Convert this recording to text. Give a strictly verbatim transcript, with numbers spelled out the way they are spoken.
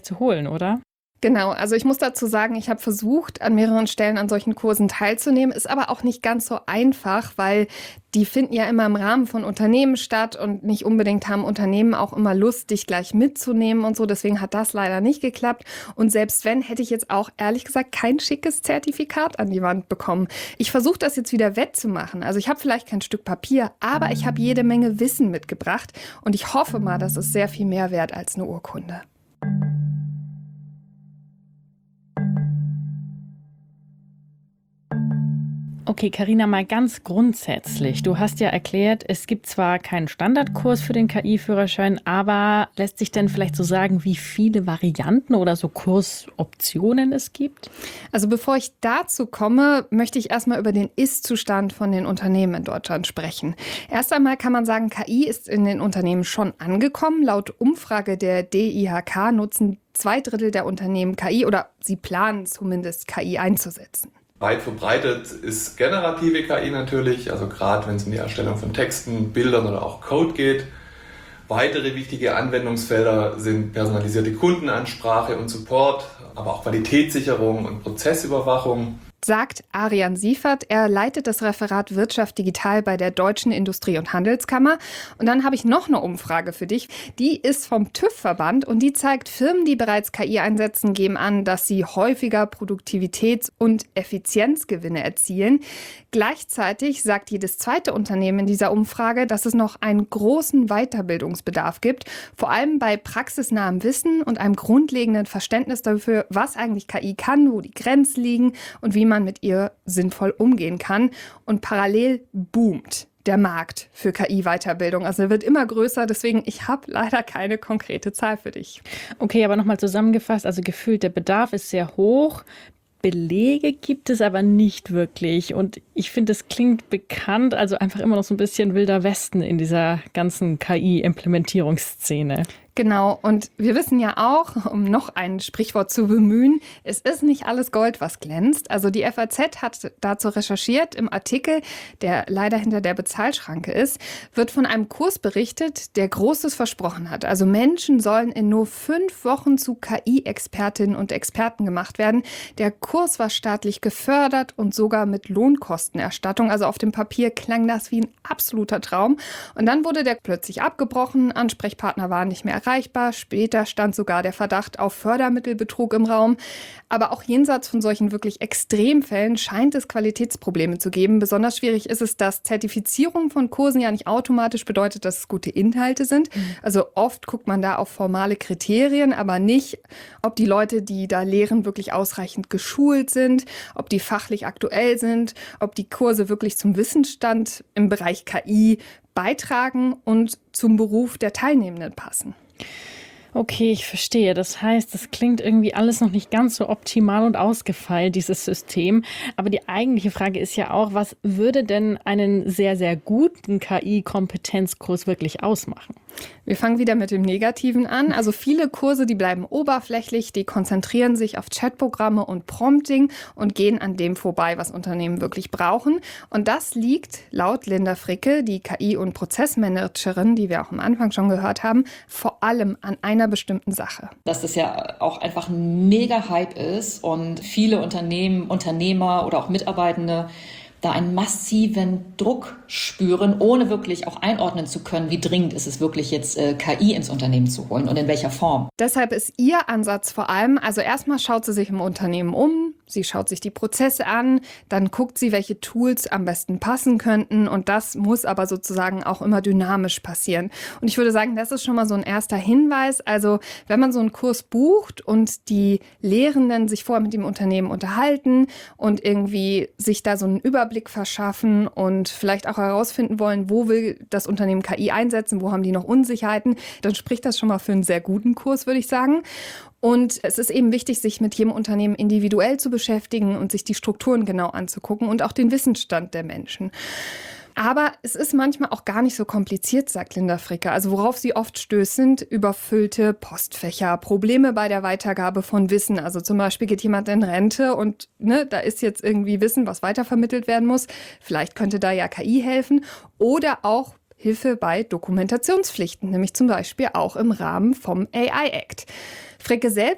zu holen, oder? Genau, also ich muss dazu sagen, ich habe versucht, an mehreren Stellen an solchen Kursen teilzunehmen, ist aber auch nicht ganz so einfach, weil die finden ja immer im Rahmen von Unternehmen statt und nicht unbedingt haben Unternehmen auch immer Lust, dich gleich mitzunehmen und so. Deswegen hat das leider nicht geklappt. Und selbst wenn, hätte ich jetzt auch ehrlich gesagt kein schickes Zertifikat an die Wand bekommen. Ich versuche das jetzt wieder wettzumachen. Also ich habe vielleicht kein Stück Papier, aber ich habe jede Menge Wissen mitgebracht und ich hoffe mal, das ist sehr viel mehr wert als eine Urkunde. Okay, Carina, mal ganz grundsätzlich. Du hast ja erklärt, es gibt zwar keinen Standardkurs für den K I-Führerschein, aber lässt sich denn vielleicht so sagen, wie viele Varianten oder so Kursoptionen es gibt? Also bevor ich dazu komme, möchte ich erstmal über den Ist-Zustand von den Unternehmen in Deutschland sprechen. Erst einmal kann man sagen, K I ist in den Unternehmen schon angekommen. Laut Umfrage der D I H K nutzen zwei Drittel der Unternehmen K I oder sie planen zumindest K I einzusetzen. Weit verbreitet ist generative K I natürlich, also gerade wenn es um die Erstellung von Texten, Bildern oder auch Code geht. Weitere wichtige Anwendungsfelder sind personalisierte Kundenansprache und Support, aber auch Qualitätssicherung und Prozessüberwachung. Sagt Arian Siefert. Er leitet das Referat Wirtschaft Digital bei der Deutschen Industrie- und Handelskammer. Und dann habe ich noch eine Umfrage für dich. Die ist vom TÜV-Verband und die zeigt, Firmen, die bereits K I einsetzen, geben an, dass sie häufiger Produktivitäts- und Effizienzgewinne erzielen. Gleichzeitig sagt jedes zweite Unternehmen in dieser Umfrage, dass es noch einen großen Weiterbildungsbedarf gibt, vor allem bei praxisnahem Wissen und einem grundlegenden Verständnis dafür, was eigentlich K I kann, wo die Grenzen liegen und wie man mit ihr sinnvoll umgehen kann. Und parallel boomt der Markt für K I-Weiterbildung. Also er wird immer größer, deswegen ich habe leider keine konkrete Zahl für dich. Okay, aber nochmal zusammengefasst, also gefühlt der Bedarf ist sehr hoch. Belege gibt es aber nicht wirklich. Und ich finde, es klingt bekannt, also einfach immer noch so ein bisschen Wilder Westen in dieser ganzen K I-Implementierungsszene. Genau, und wir wissen ja auch, um noch ein Sprichwort zu bemühen, es ist nicht alles Gold, was glänzt. Also die F A Z hat dazu recherchiert. Im Artikel, der leider hinter der Bezahlschranke ist, wird von einem Kurs berichtet, der Großes versprochen hat. Also Menschen sollen in nur fünf Wochen zu K I-Expertinnen und Experten gemacht werden. Der Kurs war staatlich gefördert und sogar mit Lohnkostenerstattung. Also auf dem Papier klang das wie ein absoluter Traum. Und dann wurde der plötzlich abgebrochen, Ansprechpartner waren nicht mehr erreichbar. Später stand sogar der Verdacht auf Fördermittelbetrug im Raum. Aber auch jenseits von solchen wirklich Extremfällen scheint es Qualitätsprobleme zu geben. Besonders schwierig ist es, dass Zertifizierung von Kursen ja nicht automatisch bedeutet, dass es gute Inhalte sind. Mhm. Also oft guckt man da auf formale Kriterien, aber nicht, ob die Leute, die da lehren, wirklich ausreichend geschult sind, ob die fachlich aktuell sind, ob die Kurse wirklich zum Wissensstand im Bereich K I beitragen und zum Beruf der Teilnehmenden passen. Okay, ich verstehe. Das heißt, das klingt irgendwie alles noch nicht ganz so optimal und ausgefeilt, dieses System. Aber die eigentliche Frage ist ja auch, was würde denn einen sehr, sehr guten K I-Kompetenzkurs wirklich ausmachen? Wir fangen wieder mit dem Negativen an. Also viele Kurse, die bleiben oberflächlich, die konzentrieren sich auf Chatprogramme und Prompting und gehen an dem vorbei, was Unternehmen wirklich brauchen. Und das liegt laut Linda Fricke, die K I- und Prozessmanagerin, die wir auch am Anfang schon gehört haben, vor allem an einer bestimmten Sache. Dass das ja auch einfach ein Mega-Hype ist und viele Unternehmen, Unternehmer oder auch Mitarbeitende da einen massiven Druck spüren, ohne wirklich auch einordnen zu können, wie dringend ist es wirklich jetzt, äh, K I ins Unternehmen zu holen und in welcher Form. Deshalb ist ihr Ansatz vor allem, also erstmal schaut sie sich im Unternehmen um, sie schaut sich die Prozesse an, dann guckt sie, welche Tools am besten passen könnten und das muss aber sozusagen auch immer dynamisch passieren. Und ich würde sagen, das ist schon mal so ein erster Hinweis. Also wenn man so einen Kurs bucht und die Lehrenden sich vorher mit dem Unternehmen unterhalten und irgendwie sich da so einen Überblick verschaffen und vielleicht auch herausfinden wollen, wo will das Unternehmen K I einsetzen, wo haben die noch Unsicherheiten, dann spricht das schon mal für einen sehr guten Kurs, würde ich sagen. Und es ist eben wichtig, sich mit jedem Unternehmen individuell zu beschäftigen und sich die Strukturen genau anzugucken und auch den Wissensstand der Menschen. Aber es ist manchmal auch gar nicht so kompliziert, sagt Linda Fricke. Also worauf sie oft stößt, sind überfüllte Postfächer, Probleme bei der Weitergabe von Wissen. Also zum Beispiel geht jemand in Rente und ne, da ist jetzt irgendwie Wissen, was weitervermittelt werden muss. Vielleicht könnte da ja K I helfen. Oder auch Hilfe bei Dokumentationspflichten, nämlich zum Beispiel auch im Rahmen vom A I Act. Fricke selbst